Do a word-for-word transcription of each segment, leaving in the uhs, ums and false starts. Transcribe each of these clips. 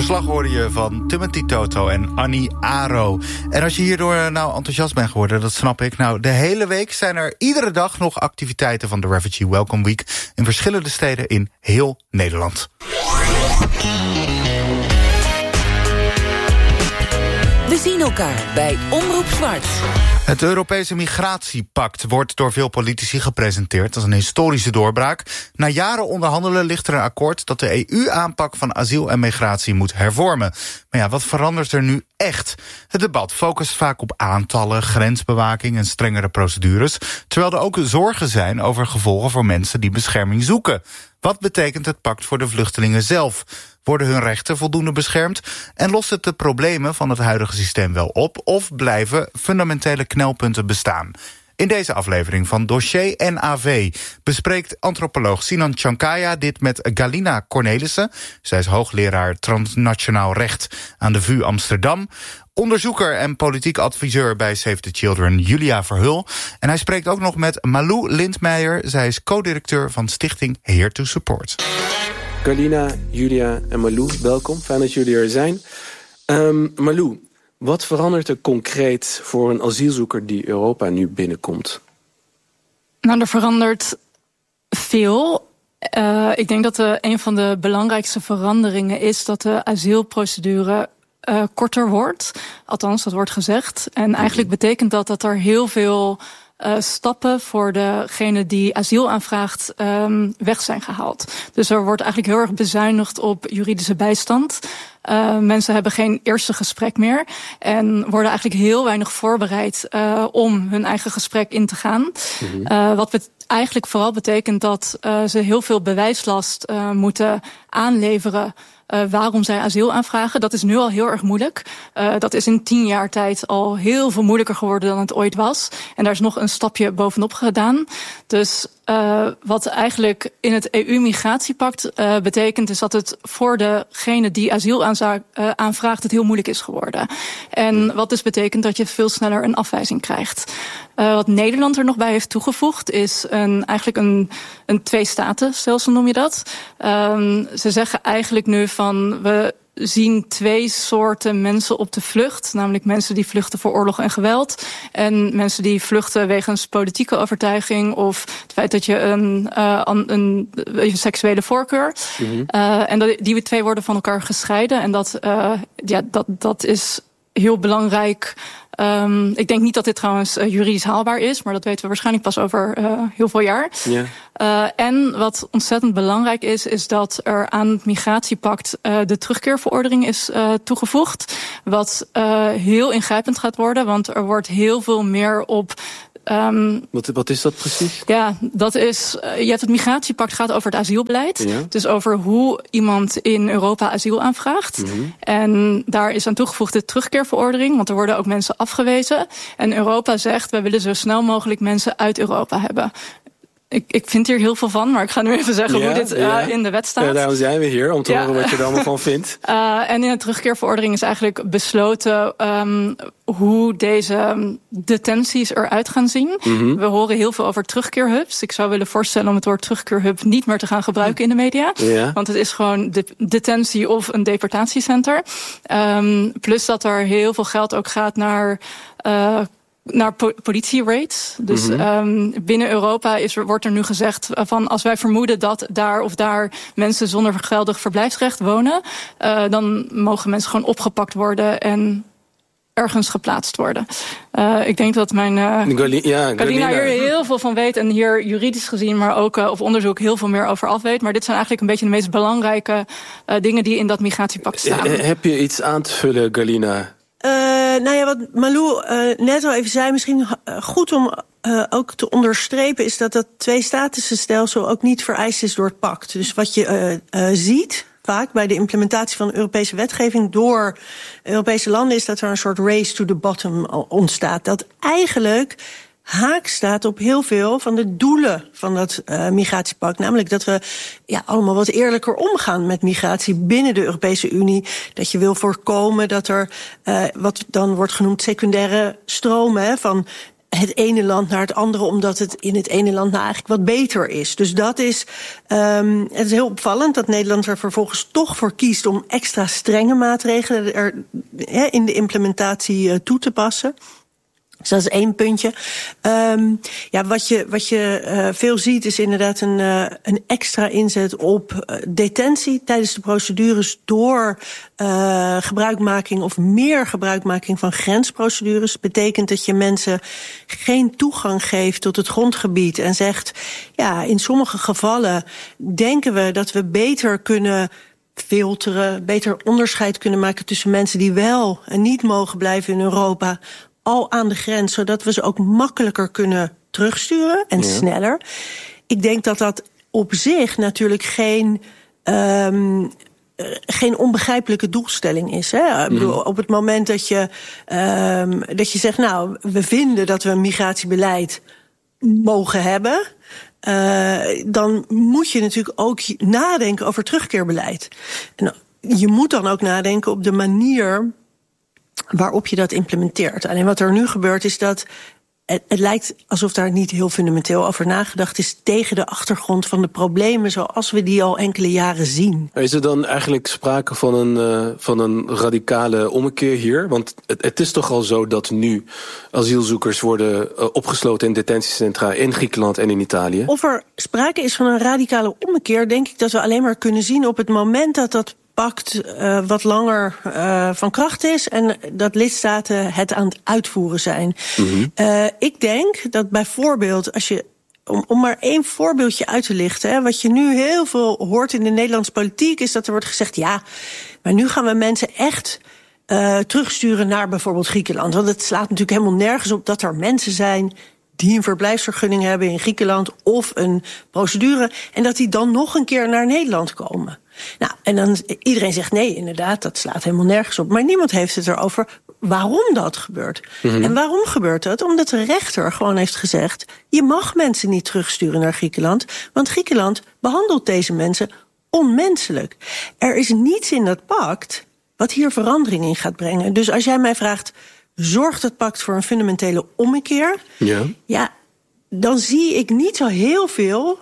verslag hoorde je van Timothy Toto en Annie Aro. En als je hierdoor nou enthousiast bent geworden, dat snap ik. Nou, de hele week zijn er iedere dag nog activiteiten van de Refugee Welcome Week in verschillende steden in heel Nederland. We zien elkaar bij Omroep Zwart. Het Europese migratiepact wordt door veel politici gepresenteerd als een historische doorbraak. Na jaren onderhandelen ligt er een akkoord dat de E U-aanpak van asiel en migratie moet hervormen. Maar ja, wat verandert er nu echt? Het debat focust vaak op aantallen, grensbewaking en strengere procedures, terwijl er ook zorgen zijn over gevolgen voor mensen die bescherming zoeken. Wat betekent het pact voor de vluchtelingen zelf? Worden hun rechten voldoende beschermd? En lost het de problemen van het huidige systeem wel op? Of blijven fundamentele knelpunten bestaan? In deze aflevering van Dossier N A V bespreekt antropoloog Sinan Chankaya dit met Galina Cornelissen. Zij is hoogleraar transnationaal recht aan de V U Amsterdam. Onderzoeker en politiek adviseur bij Save the Children, Julia Verhul. En hij spreekt ook nog met Malou Lindmeijer. Zij is co-directeur van stichting Here to Support. Galina, Julia en Malou, welkom. Fijn dat jullie er zijn. Um, Malou, wat verandert er concreet voor een asielzoeker die Europa nu binnenkomt? Nou, er verandert veel. Uh, ik denk dat de, een van de belangrijkste veranderingen is dat de asielprocedure uh, korter wordt. Althans, dat wordt gezegd. En eigenlijk betekent dat dat er heel veel Uh, stappen voor degene die asiel aanvraagt um, weg zijn gehaald. Dus er wordt eigenlijk heel erg bezuinigd op juridische bijstand. Uh, mensen hebben geen eerste gesprek meer en worden eigenlijk heel weinig voorbereid uh, om hun eigen gesprek in te gaan. Mm-hmm. Uh, wat bet- eigenlijk vooral betekent dat uh, ze heel veel bewijslast uh, moeten aanleveren Uh, waarom zij asiel aanvragen. Dat is nu al heel erg moeilijk. Uh, dat is in tien jaar tijd al heel veel moeilijker geworden dan het ooit was. En daar is nog een stapje bovenop gedaan. Dus uh, wat eigenlijk in het E U-migratiepact uh, betekent, is dat het voor degene die asiel aanza- uh, aanvraagt het heel moeilijk is geworden. En wat dus betekent dat je veel sneller een afwijzing krijgt. Uh, wat Nederland er nog bij heeft toegevoegd is een, eigenlijk een, een twee-staten-stelsel, noem je dat. Um, ze zeggen eigenlijk nu van we zien twee soorten mensen op de vlucht. Namelijk mensen die vluchten voor oorlog en geweld. En mensen die vluchten wegens politieke overtuiging of het feit dat je een, uh, een, een seksuele voorkeur. Mm-hmm. Uh, en dat, die twee worden van elkaar gescheiden. En dat, uh, ja, dat, dat is heel belangrijk. Um, ik denk niet dat dit trouwens uh, juridisch haalbaar is, maar dat weten we waarschijnlijk pas over uh, heel veel jaar. Yeah. Uh, en wat ontzettend belangrijk is, is dat er aan het migratiepact uh, de terugkeerverordening is uh, toegevoegd. Wat uh, heel ingrijpend gaat worden, want er wordt heel veel meer op Um, wat, wat is dat precies? Ja, dat is. Uh, je hebt het migratiepact gaat over het asielbeleid. Ja. Dus over hoe iemand in Europa asiel aanvraagt. Mm-hmm. En daar is aan toegevoegd de terugkeerverordening, want er worden ook mensen afgewezen. En Europa zegt, wij willen zo snel mogelijk mensen uit Europa hebben. Ik, ik vind hier heel veel van, maar ik ga nu even zeggen ja, hoe dit uh, ja. in de wet staat. Ja, daarom zijn we hier, om te ja. horen wat je er allemaal van vindt. Uh, en in de terugkeerverordening is eigenlijk besloten um, hoe deze detenties eruit gaan zien. Mm-hmm. We horen heel veel over terugkeerhubs. Ik zou willen voorstellen om het woord terugkeerhub niet meer te gaan gebruiken in de media. Ja. Want het is gewoon de detentie of een deportatiecenter. Um, plus dat er heel veel geld ook gaat naar Uh, naar po- politie-raids. Dus mm-hmm. um, binnen Europa is er, wordt er nu gezegd van als wij vermoeden dat daar of daar mensen zonder geldig verblijfsrecht wonen, uh, dan mogen mensen gewoon opgepakt worden en ergens geplaatst worden. Uh, ik denk dat mijn uh, Gali- ja, Galina hier heel veel van weet en hier juridisch gezien, maar ook uh, op onderzoek heel veel meer over af weet. Maar dit zijn eigenlijk een beetje de meest belangrijke uh, dingen die in dat migratiepact staan. Uh, heb je iets aan te vullen, Galina? Uh, nou ja, wat Malou uh, net al even zei, misschien goed om uh, ook te onderstrepen, is dat dat twee-statenstelsel ook niet vereist is door het pact. Dus wat je uh, uh, ziet vaak bij de implementatie van Europese wetgeving door Europese landen is dat er een soort race to the bottom ontstaat. Dat eigenlijk haak staat op heel veel van de doelen van dat uh, migratiepact. Namelijk dat we ja, allemaal wat eerlijker omgaan met migratie binnen de Europese Unie. Dat je wil voorkomen dat er uh, wat dan wordt genoemd secundaire stromen hè, van het ene land naar het andere, omdat het in het ene land nou eigenlijk wat beter is. Dus dat is, um, het is heel opvallend dat Nederland er vervolgens toch voor kiest om extra strenge maatregelen er he, in de implementatie uh, toe te passen. Dus dat is één puntje. Um, ja, wat je, wat je uh, veel ziet is inderdaad een, uh, een extra inzet op uh, detentie tijdens de procedures door uh, gebruikmaking of meer gebruikmaking van grensprocedures. Betekent dat je mensen geen toegang geeft tot het grondgebied en zegt, ja, in sommige gevallen denken we dat we beter kunnen filteren, beter onderscheid kunnen maken tussen mensen die wel en niet mogen blijven in Europa, al aan de grens, zodat we ze ook makkelijker kunnen terugsturen en ja. sneller. Ik denk dat dat op zich natuurlijk geen, um, geen onbegrijpelijke doelstelling is. Hè? Mm. Bedoel, op het moment dat je, um, dat je zegt, nou, we vinden dat we een migratiebeleid mogen hebben, Uh, dan moet je natuurlijk ook nadenken over terugkeerbeleid. En je moet dan ook nadenken op de manier waarop je dat implementeert. Alleen wat er nu gebeurt is dat het, het lijkt alsof daar niet heel fundamenteel over nagedacht is tegen de achtergrond van de problemen zoals we die al enkele jaren zien. Is er dan eigenlijk sprake van een, uh, van een radicale ommekeer hier? Want het, het is toch al zo dat nu asielzoekers worden uh, opgesloten in detentiecentra in Griekenland en in Italië? Of er sprake is van een radicale ommekeer, denk ik dat we alleen maar kunnen zien op het moment dat dat pact uh, wat langer uh, van kracht is en dat lidstaten het aan het uitvoeren zijn. Mm-hmm. Uh, ik denk dat bijvoorbeeld, als je om, om maar één voorbeeldje uit te lichten, hè, wat je nu heel veel hoort in de Nederlandse politiek, is dat er wordt gezegd, ja, maar nu gaan we mensen echt uh, terugsturen naar bijvoorbeeld Griekenland. Want het slaat natuurlijk helemaal nergens op dat er mensen zijn die een verblijfsvergunning hebben in Griekenland of een procedure, en dat die dan nog een keer naar Nederland komen. Nou, en dan iedereen zegt nee, inderdaad, dat slaat helemaal nergens op. Maar niemand heeft het erover waarom dat gebeurt. Mm-hmm. En waarom gebeurt dat? Omdat de rechter gewoon heeft gezegd, je mag mensen niet terugsturen naar Griekenland, want Griekenland behandelt deze mensen onmenselijk. Er is niets in dat pact wat hier verandering in gaat brengen. Dus als jij mij vraagt, zorgt het pact voor een fundamentele ommekeer? Ja. Ja, dan zie ik niet zo heel veel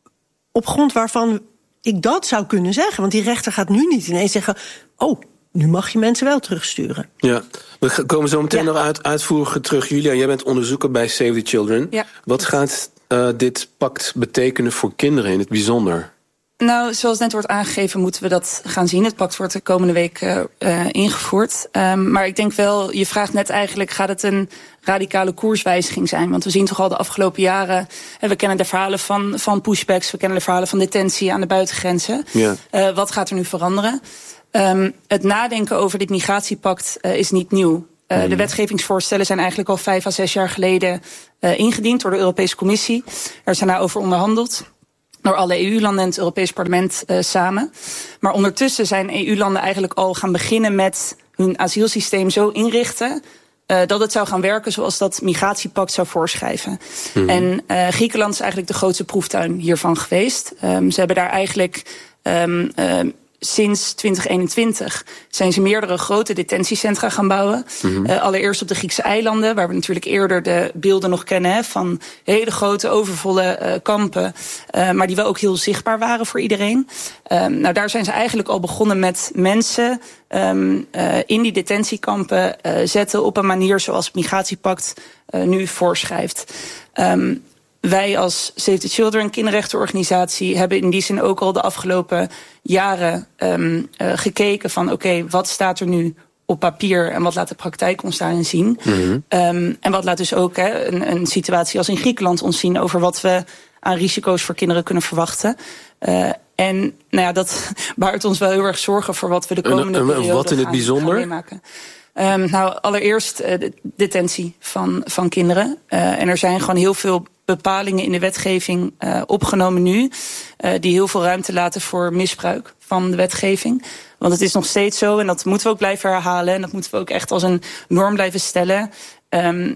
op grond waarvan ik dat zou kunnen zeggen. Want die rechter gaat nu niet ineens zeggen, oh, nu mag je mensen wel terugsturen. Ja, we komen zo meteen ja. nog uit, uitvoerig terug. Julia, jij bent onderzoeker bij Save the Children. Ja. Wat gaat uh, dit pact betekenen voor kinderen in het bijzonder? Nou, zoals net wordt aangegeven, moeten we dat gaan zien. Het pact wordt de komende week uh, uh, ingevoerd. Um, maar ik denk wel, je vraagt net eigenlijk, gaat het een radicale koerswijziging zijn? Want we zien toch al de afgelopen jaren, en we kennen de verhalen van, van pushbacks, we kennen de verhalen van detentie aan de buitengrenzen. Ja. Uh, wat gaat er nu veranderen? Um, het nadenken over dit migratiepact uh, is niet nieuw. Uh, de wetgevingsvoorstellen zijn eigenlijk al vijf à zes jaar geleden uh, ingediend door de Europese Commissie. Er zijn daarover onderhandeld door alle E U-landen en het Europees Parlement uh, samen. Maar ondertussen zijn E U-landen eigenlijk al gaan beginnen met hun asielsysteem zo inrichten uh, dat het zou gaan werken zoals dat migratiepact zou voorschrijven. Mm-hmm. En uh, Griekenland is eigenlijk de grootste proeftuin hiervan geweest. Um, ze hebben daar eigenlijk Um, uh, sinds twintig eenentwintig zijn ze meerdere grote detentiecentra gaan bouwen. Mm-hmm. Uh, allereerst op de Griekse eilanden, waar we natuurlijk eerder de beelden nog kennen, hè, van hele grote overvolle uh, kampen, uh, maar die wel ook heel zichtbaar waren voor iedereen. Um, nou, daar zijn ze eigenlijk al begonnen met mensen um, uh, in die detentiekampen uh, zetten op een manier zoals het migratiepact uh, nu voorschrijft. Um, Wij als Save the Children, kinderrechtenorganisatie, hebben in die zin ook al de afgelopen jaren um, uh, gekeken van oké, okay, wat staat er nu op papier en wat laat de praktijk ons daarin zien? Mm-hmm. Um, en wat laat dus ook hè, een, een situatie als in Griekenland ons zien over wat we aan risico's voor kinderen kunnen verwachten. Uh, en nou ja, dat baart ons wel heel erg zorgen voor wat we de komende en, en, periode wat in het gaan, bijzonder? gaan meemaken. Um, nou, allereerst uh, de detentie van, van kinderen. Uh, en er zijn gewoon heel veel bepalingen in de wetgeving uh, opgenomen nu, uh, die heel veel ruimte laten voor misbruik van de wetgeving. Want het is nog steeds zo, en dat moeten we ook blijven herhalen, en dat moeten we ook echt als een norm blijven stellen. Um,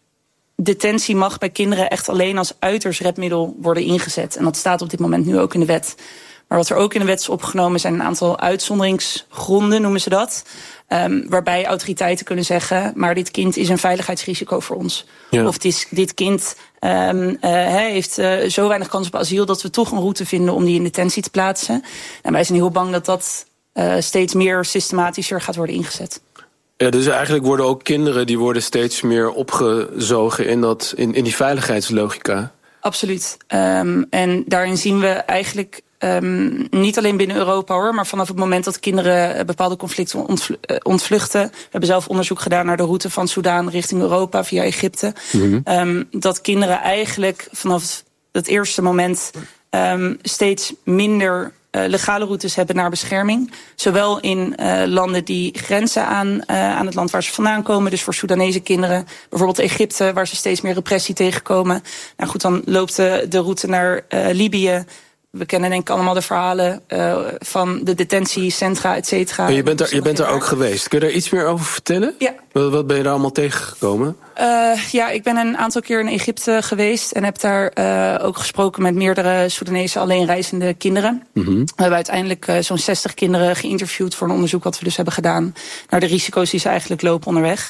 detentie mag bij kinderen echt alleen als uiterst redmiddel worden ingezet. En dat staat op dit moment nu ook in de wet. Maar wat er ook in de wet is opgenomen zijn een aantal uitzonderingsgronden, noemen ze dat. Um, waarbij autoriteiten kunnen zeggen, maar dit kind is een veiligheidsrisico voor ons. Ja. Of dit, dit kind um, uh, heeft uh, zo weinig kans op asiel dat we toch een route vinden om die in detentie te plaatsen. En wij zijn heel bang dat dat uh, steeds meer systematischer gaat worden ingezet. Ja, dus eigenlijk worden ook kinderen die worden steeds meer opgezogen in, dat, in, in die veiligheidslogica. Absoluut. Um, en daarin zien we eigenlijk um, niet alleen binnen Europa hoor, maar vanaf het moment dat kinderen bepaalde conflicten ontvl- ontvluchten. We hebben zelf onderzoek gedaan naar de route van Soedan richting Europa via Egypte. Mm-hmm. Um, dat kinderen eigenlijk vanaf het eerste moment um, steeds minder Uh, legale routes hebben naar bescherming. Zowel in uh, landen die grenzen aan, uh, aan het land waar ze vandaan komen. Dus voor Soedanese kinderen. Bijvoorbeeld Egypte, waar ze steeds meer repressie tegenkomen. Nou goed, dan loopt de, de route naar uh, Libië. We kennen denk ik allemaal de verhalen uh, van de detentiecentra, et cetera. Je bent, er, je bent er ook geweest. Kun je daar iets meer over vertellen? Ja. Wat, wat ben je daar allemaal tegengekomen? Uh, ja, ik ben een aantal keer in Egypte geweest en heb daar uh, ook gesproken met meerdere Soedanese alleenreizende kinderen. Mm-hmm. We hebben uiteindelijk uh, zo'n zestig kinderen geïnterviewd voor een onderzoek wat we dus hebben gedaan naar de risico's die ze eigenlijk lopen onderweg.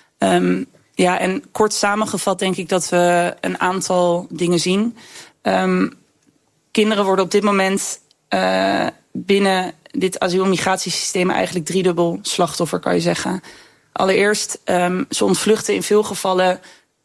Um, ja, en kort samengevat denk ik dat we een aantal dingen zien. Um, Kinderen worden op dit moment uh, binnen dit asiel-migratiesysteem eigenlijk driedubbel slachtoffer, kan je zeggen. Allereerst, um, ze ontvluchten in veel gevallen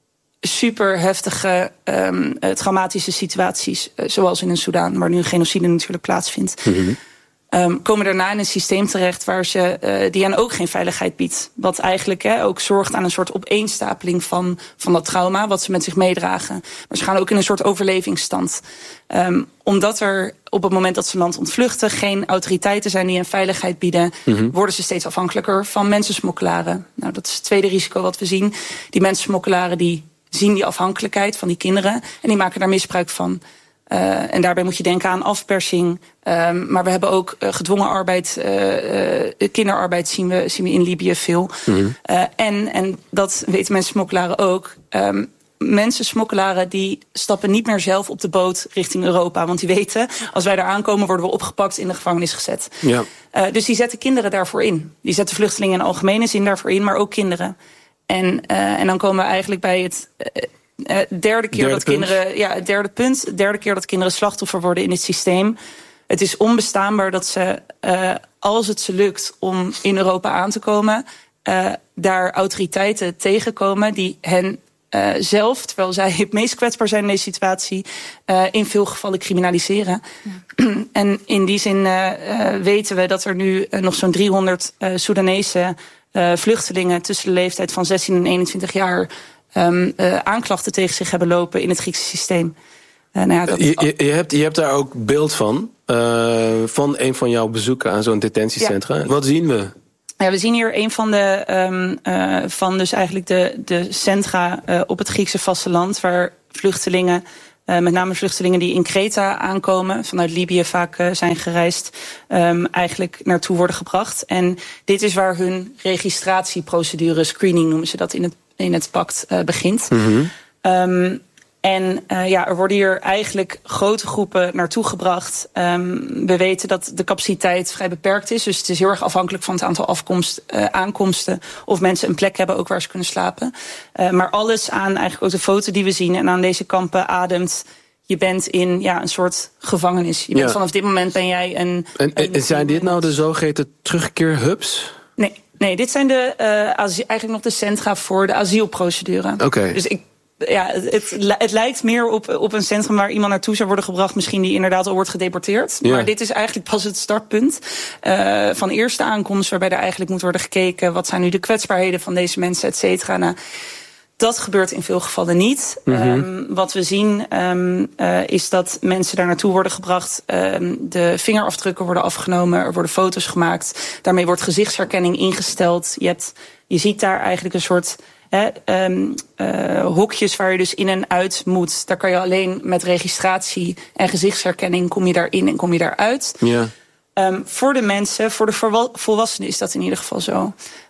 super heftige, um, traumatische situaties, uh, zoals in een Soedan, waar nu een genocide natuurlijk plaatsvindt. Mm-hmm. Um, komen daarna in een systeem terecht waar ze, uh, die hen ook geen veiligheid biedt. Wat eigenlijk he, ook zorgt aan een soort opeenstapeling van, van dat trauma, wat ze met zich meedragen. Maar ze gaan ook in een soort overlevingsstand. Um, omdat er op het moment dat ze land ontvluchten geen autoriteiten zijn die hen veiligheid bieden, mm-hmm. worden ze steeds afhankelijker van mensensmokkelaren. Nou, dat is het tweede risico wat we zien. Die mensensmokkelaren die zien die afhankelijkheid van die kinderen en die maken daar misbruik van. Uh, en daarbij moet je denken aan afpersing. Um, maar we hebben ook uh, gedwongen arbeid, uh, uh, kinderarbeid zien we, zien we in Libië veel. Mm-hmm. Uh, en, en dat weten mensensmokkelaren ook. Um, Mensensmokkelaren die stappen niet meer zelf op de boot richting Europa. Want die weten, als wij daar aankomen worden we opgepakt, in de gevangenis gezet. Ja. Uh, dus die zetten kinderen daarvoor in. Die zetten vluchtelingen in algemene zin daarvoor in, maar ook kinderen. En, uh, en dan komen we eigenlijk bij het Uh, Uh, derde keer derde dat punt. kinderen, ja, het derde punt, derde keer dat kinderen slachtoffer worden in het systeem. Het is onbestaanbaar dat ze, uh, als het ze lukt om in Europa aan te komen, uh, daar autoriteiten tegenkomen die hen uh, zelf, terwijl zij het meest kwetsbaar zijn in deze situatie, uh, in veel gevallen criminaliseren. Ja. En in die zin uh, uh, weten we dat er nu uh, nog zo'n driehonderd uh, Soedanese uh, vluchtelingen tussen de leeftijd van zestien en eenentwintig jaar Um, uh, aanklachten tegen zich hebben lopen in het Griekse systeem. Uh, nou ja, dat... je, je, je, hebt, je hebt daar ook beeld van, uh, van een van jouw bezoeken aan zo'n detentiecentra. Ja. Wat zien we? Ja, we zien hier een van de um, uh, van dus eigenlijk de, de centra uh, op het Griekse vasteland, waar vluchtelingen, uh, met name vluchtelingen die in Kreta aankomen, vanuit Libië vaak uh, zijn gereisd, um, eigenlijk naartoe worden gebracht. En dit is waar hun registratieprocedure, screening noemen ze dat in het in het pact uh, begint. Mm-hmm. Um, en uh, ja, er worden hier eigenlijk grote groepen naartoe gebracht. Um, we weten dat de capaciteit vrij beperkt is. Dus het is heel erg afhankelijk van het aantal afkomst, uh, aankomsten. Of mensen een plek hebben ook waar ze kunnen slapen. Uh, maar alles aan eigenlijk ook de foto die we zien en aan deze kampen ademt. Je bent in ja, een soort gevangenis. Je bent, ja. Vanaf dit moment ben jij een... En, en, en zijn dit nou de zogeheten terugkeerhubs? Nee. Nee, dit zijn de, uh, eigenlijk nog de centra voor de asielprocedure. Oké. Okay. Dus ik, ja, het, het lijkt meer op, op een centrum waar iemand naartoe zou worden gebracht, misschien die inderdaad al wordt gedeporteerd. Ja. Maar dit is eigenlijk pas het startpunt uh, van eerste aankomst, waarbij er eigenlijk moet worden gekeken, wat zijn nu de kwetsbaarheden van deze mensen, et cetera. Nou, dat gebeurt in veel gevallen niet. Mm-hmm. Um, wat we zien um, uh, is dat mensen daar naartoe worden gebracht. Um, de vingerafdrukken worden afgenomen. Er worden foto's gemaakt. Daarmee wordt gezichtsherkenning ingesteld. Je, hebt, je ziet daar eigenlijk een soort He, um, uh, hokjes waar je dus in en uit moet. Daar kan je alleen met registratie en gezichtsherkenning kom je daarin en kom je daaruit. Ja. Um, voor de mensen, voor de volwassenen is dat in ieder geval zo.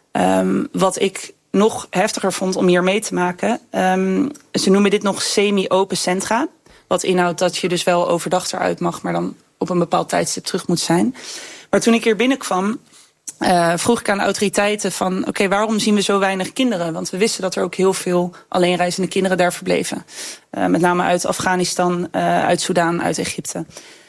Um, wat ik nog heftiger vond om hier mee te maken. Um, ze noemen dit nog semi-open centra. Wat inhoudt dat je dus wel overdag eruit mag, maar dan op een bepaald tijdstip terug moet zijn. Maar toen ik hier binnenkwam, Uh, vroeg ik aan de autoriteiten van, oké, okay, waarom zien we zo weinig kinderen? Want we wisten dat er ook heel veel alleenreizende kinderen daar verbleven. Uh, met name uit Afghanistan, uh, uit Soedan, uit Egypte.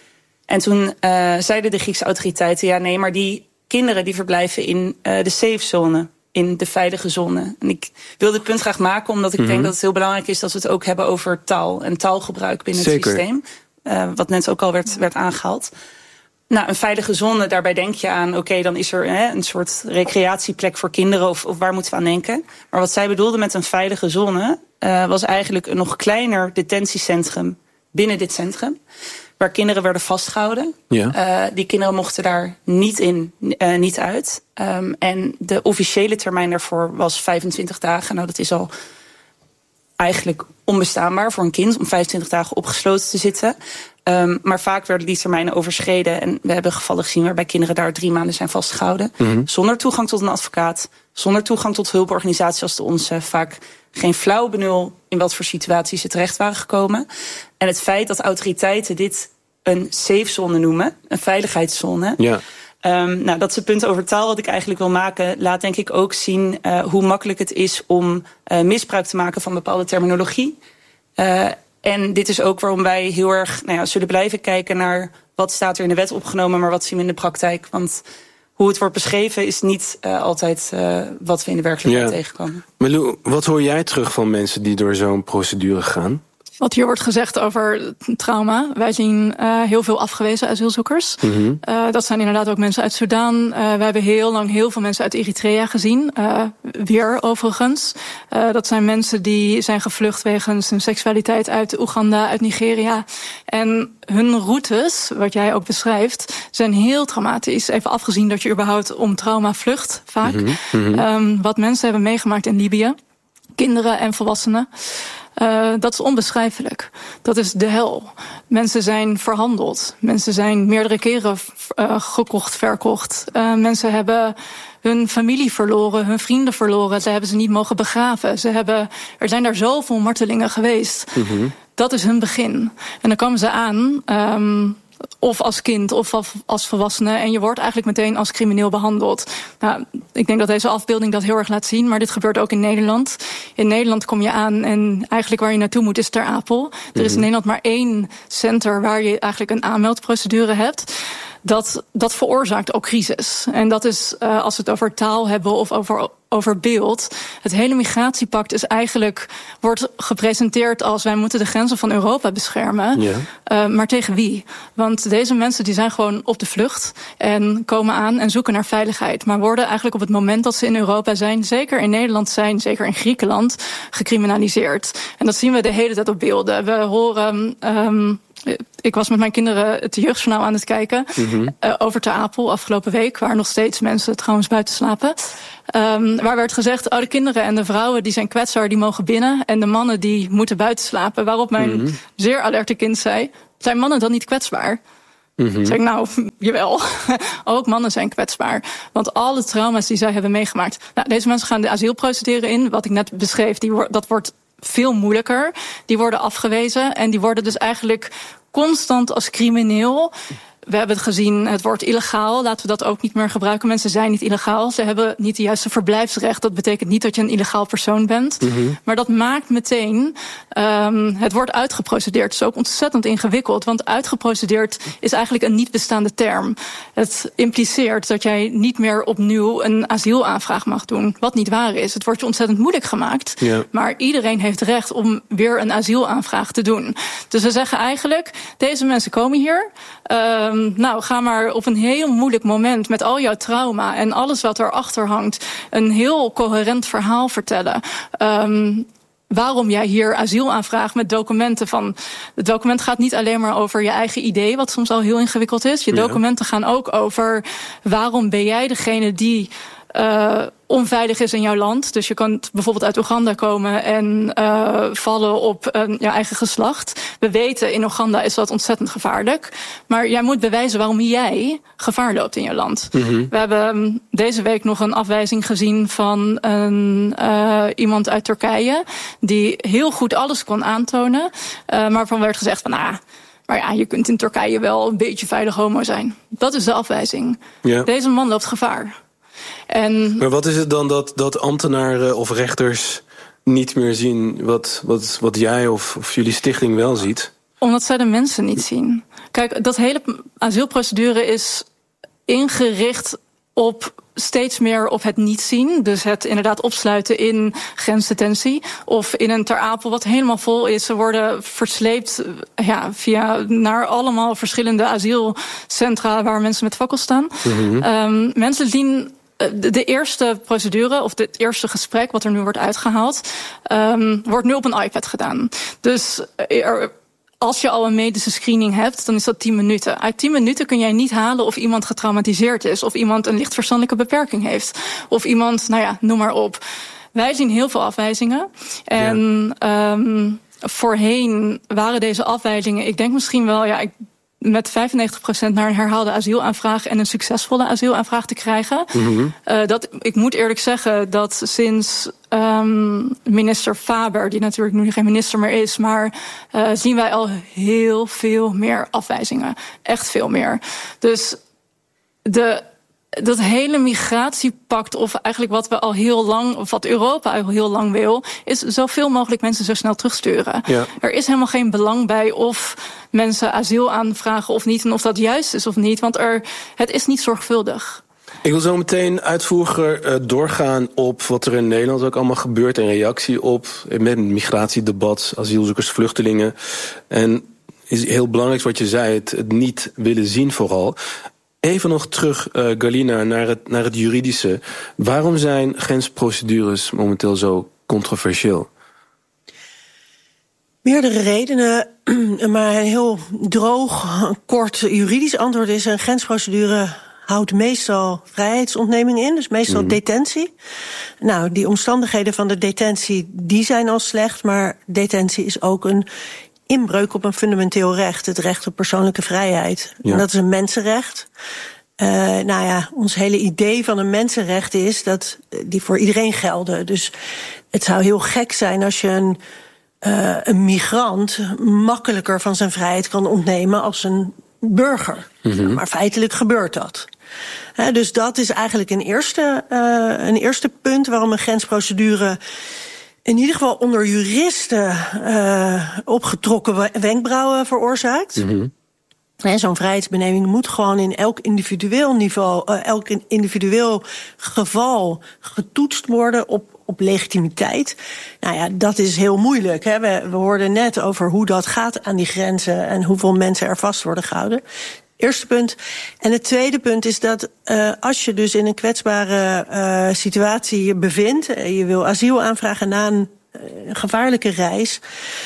En toen uh, zeiden de Griekse autoriteiten, ja nee, maar die kinderen die verblijven in uh, de safe zone, in de veilige zone. En ik wil dit punt graag maken, omdat ik mm-hmm. denk dat het heel belangrijk is dat we het ook hebben over taal en taalgebruik binnen Zeker. het systeem. Uh, wat net ook al werd, werd aangehaald. Nou, een veilige zone, daarbij denk je aan, oké, okay, dan is er hè, een soort recreatieplek voor kinderen, of, of waar moeten we aan denken? Maar wat zij bedoelde met een veilige zone, uh, was eigenlijk een nog kleiner detentiecentrum binnen dit centrum, waar kinderen werden vastgehouden. Ja. Uh, die kinderen mochten daar niet in, uh, niet uit. Um, en de officiële termijn daarvoor was vijfentwintig dagen. Nou, dat is al eigenlijk onbestaanbaar voor een kind om vijfentwintig dagen opgesloten te zitten. Um, maar vaak werden die termijnen overschreden. En we hebben gevallen gezien waarbij kinderen daar drie maanden zijn vastgehouden. Mm-hmm. Zonder toegang tot een advocaat. Zonder toegang tot hulporganisaties als de onze. Vaak geen flauw benul in wat voor situaties ze terecht waren gekomen. En het feit dat autoriteiten dit een safe zone noemen. Een veiligheidszone. Ja. Um, nou, dat is het punt over taal wat ik eigenlijk wil maken. Laat denk ik ook zien uh, hoe makkelijk het is om uh, misbruik te maken van bepaalde terminologie. Uh, En dit is ook waarom wij heel erg nou ja, zullen blijven kijken naar wat staat er in de wet opgenomen, maar wat zien we in de praktijk. Want hoe het wordt beschreven is niet uh, altijd uh, wat we in de werkelijkheid ja. tegenkomen. Malou, wat hoor jij terug van mensen die door zo'n procedure gaan? Wat hier wordt gezegd over trauma. Wij zien uh, heel veel afgewezen asielzoekers. Mm-hmm. Uh, dat zijn inderdaad ook mensen uit Soedan. Uh, we hebben heel lang heel veel mensen uit Eritrea gezien. Uh, weer overigens. Uh, dat zijn mensen die zijn gevlucht wegens hun seksualiteit uit Oeganda, uit Nigeria. En hun routes, wat jij ook beschrijft, zijn heel traumatisch. Even afgezien dat je überhaupt om trauma vlucht, vaak. Mm-hmm. Mm-hmm. Um, wat mensen hebben meegemaakt in Libië. Kinderen en volwassenen. Uh, dat is onbeschrijfelijk. Dat is de hel. Mensen zijn verhandeld. Mensen zijn meerdere keren uh, gekocht, verkocht. Uh, mensen hebben hun familie verloren, hun vrienden verloren. Ze hebben ze niet mogen begraven. Ze hebben, er zijn daar zoveel martelingen geweest. Mm-hmm. Dat is hun begin. En dan komen ze aan, um, of als kind of als volwassene, en je wordt eigenlijk meteen als crimineel behandeld. Nou, ik denk dat deze afbeelding dat heel erg laat zien, maar dit gebeurt ook in Nederland. In Nederland kom je aan en eigenlijk waar je naartoe moet is Ter Apel. Er is in Nederland maar één center waar je eigenlijk een aanmeldprocedure hebt. Dat, dat veroorzaakt ook crisis. En dat is, uh, als we het over taal hebben of over, over beeld. Het hele migratiepact is eigenlijk, wordt gepresenteerd als wij moeten de grenzen van Europa beschermen. Ja. Uh, maar tegen wie? Want deze mensen die zijn gewoon op de vlucht en komen aan en zoeken naar veiligheid. Maar worden eigenlijk op het moment dat ze in Europa zijn, zeker in Nederland zijn, zeker in Griekenland, gecriminaliseerd. En dat zien we de hele tijd op beelden. We horen, um, ik was met mijn kinderen het Jeugdjournaal aan het kijken. Mm-hmm. uh, over Ter Apel afgelopen week, waar nog steeds mensen trouwens buiten slapen. Um, waar werd gezegd, oh, de kinderen en de vrouwen die zijn kwetsbaar, die mogen binnen. En de mannen die moeten buiten slapen. Waarop mijn mm-hmm. zeer alerte kind zei, zijn mannen dan niet kwetsbaar? Mm-hmm. Zeg ik, nou, jawel. Ook mannen zijn kwetsbaar. Want alle trauma's die zij hebben meegemaakt. Nou, deze mensen gaan de asielprocedure in. Wat ik net beschreef, die wo- dat wordt veel moeilijker. Die worden afgewezen en die worden dus eigenlijk constant als crimineel. We hebben het gezien, het woord illegaal. Laten we dat ook niet meer gebruiken. Mensen zijn niet illegaal. Ze hebben niet de juiste verblijfsrecht. Dat betekent niet dat je een illegaal persoon bent. Mm-hmm. Maar dat maakt meteen, um, het wordt uitgeprocedeerd. Het is ook ontzettend ingewikkeld. Want uitgeprocedeerd is eigenlijk een niet bestaande term. Het impliceert dat jij niet meer opnieuw een asielaanvraag mag doen. Wat niet waar is. Het wordt je ontzettend moeilijk gemaakt. Ja. Maar iedereen heeft recht om weer een asielaanvraag te doen. Dus we zeggen eigenlijk, deze mensen komen hier. Um, Nou, ga maar op een heel moeilijk moment met al jouw trauma en alles wat erachter hangt, een heel coherent verhaal vertellen. Um, waarom jij hier asiel aanvraagt met documenten van. Het document gaat niet alleen maar over je eigen idee, wat soms al heel ingewikkeld is. Je documenten gaan ook over waarom ben jij degene die Uh, onveilig is in jouw land. Dus je kan bijvoorbeeld uit Oeganda komen en uh, vallen op uh, je eigen geslacht. We weten, in Oeganda is dat ontzettend gevaarlijk. Maar jij moet bewijzen waarom jij gevaar loopt in je land. Mm-hmm. We hebben um, deze week nog een afwijzing gezien van een, uh, iemand uit Turkije die heel goed alles kon aantonen. Uh, maar van werd gezegd van, ah, Maar ja, je kunt in Turkije wel een beetje veilig homo zijn. Dat is de afwijzing. Ja. Deze man loopt gevaar. En, maar wat is het dan dat, dat ambtenaren of rechters niet meer zien wat, wat, wat jij of, of jullie stichting wel ziet? Omdat zij de mensen niet zien. Kijk, dat hele asielprocedure is ingericht op steeds meer op het niet zien. Dus het inderdaad opsluiten in grensdetentie. Of in een Ter Apel wat helemaal vol is. Ze worden versleept ja, via naar allemaal verschillende asielcentra waar mensen met fakkels staan. Mm-hmm. Um, mensen zien de, de eerste procedure of het eerste gesprek wat er nu wordt uitgehaald, um, wordt nu op een iPad gedaan. Dus er, als je al een medische screening hebt, dan is dat tien minuten. Uit tien minuten kun jij niet halen of iemand getraumatiseerd is, of iemand een licht verstandelijke beperking heeft, of iemand, nou ja, noem maar op. Wij zien heel veel afwijzingen. En ja. um, voorheen waren deze afwijzingen, ik denk misschien wel, ja, ik, met vijfennegentig procent naar een herhaalde asielaanvraag en een succesvolle asielaanvraag te krijgen. Mm-hmm. Uh, dat, ik moet eerlijk zeggen dat sinds um, minister Faber, die natuurlijk nu geen minister meer is, maar uh, zien wij al heel veel meer afwijzingen. Echt veel meer. Dus de... dat hele migratiepact, of eigenlijk wat we al heel lang, of wat Europa al heel lang wil, is zoveel mogelijk mensen zo snel terugsturen. Ja. Er is helemaal geen belang bij of mensen asiel aanvragen of niet, en of dat juist is of niet, want er, het is niet zorgvuldig. Ik wil zo meteen uitvoeriger uh, doorgaan op wat er in Nederland ook allemaal gebeurt en reactie op met het migratiedebat, asielzoekers, vluchtelingen. En is heel belangrijk wat je zei, het, het niet willen zien vooral. Even nog terug, uh, Galina, naar het, naar het juridische. Waarom zijn grensprocedures momenteel zo controversieel? Meerdere redenen, maar een heel droog, kort juridisch antwoord is: een grensprocedure houdt meestal vrijheidsontneming in, dus meestal mm. detentie. Nou, die omstandigheden van de detentie, die zijn al slecht, maar detentie is ook een inbreuk op een fundamenteel recht, het recht op persoonlijke vrijheid. Ja. En dat is een mensenrecht. Uh, nou ja, ons hele idee van een mensenrecht is dat die voor iedereen gelden. Dus het zou heel gek zijn als je een, uh, een migrant makkelijker van zijn vrijheid kan ontnemen als een burger. Mm-hmm. Maar feitelijk gebeurt dat. Uh, dus dat is eigenlijk een eerste, uh, een eerste punt waarom een grensprocedure in ieder geval onder juristen uh, opgetrokken wenkbrauwen veroorzaakt. Mm-hmm. En zo'n vrijheidsbeneming moet gewoon in elk individueel niveau, uh, elk individueel geval getoetst worden op, op legitimiteit. Nou ja, dat is heel moeilijk. Hè. We, we hoorden net over hoe dat gaat aan die grenzen en hoeveel mensen er vast worden gehouden. Eerste punt. En het tweede punt is dat uh, als je dus in een kwetsbare uh, situatie je bevindt, je wil asiel aanvragen na een uh, gevaarlijke reis,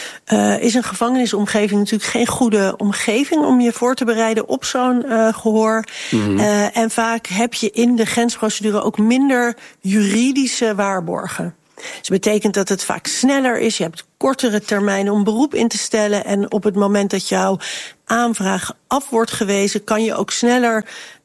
uh, is een gevangenisomgeving natuurlijk geen goede omgeving om je voor te bereiden op zo'n uh, gehoor. Mm-hmm. Uh, en vaak heb je in de grensprocedure ook minder juridische waarborgen. Dus dat betekent dat het vaak sneller is. Je hebt kortere termijnen om beroep in te stellen. En op het moment dat jouw aanvraag af wordt gewezen, kan je ook sneller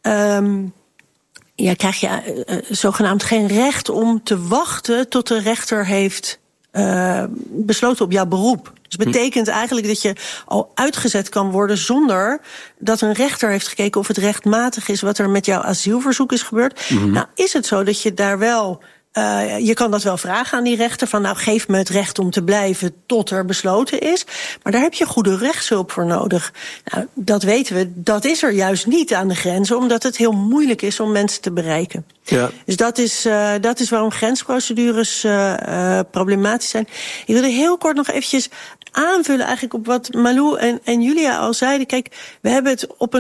Um, ja, krijg je uh, zogenaamd geen recht om te wachten tot de rechter heeft uh, besloten op jouw beroep. Dus dat betekent eigenlijk dat je al uitgezet kan worden zonder dat een rechter heeft gekeken of het rechtmatig is wat er met jouw asielverzoek is gebeurd. Mm-hmm. Nou, is het zo dat je daar wel Uh, je kan dat wel vragen aan die rechter, van nou geef me het recht om te blijven tot er besloten is. Maar daar heb je goede rechtshulp voor nodig. Nou, dat weten we, dat is er juist niet aan de grenzen, omdat het heel moeilijk is om mensen te bereiken. Ja. Dus dat is, uh, dat is waarom grensprocedures uh, uh, problematisch zijn. Ik wilde heel kort nog eventjes aanvullen eigenlijk op wat Malou en, en Julia al zeiden. Kijk, we hebben het op een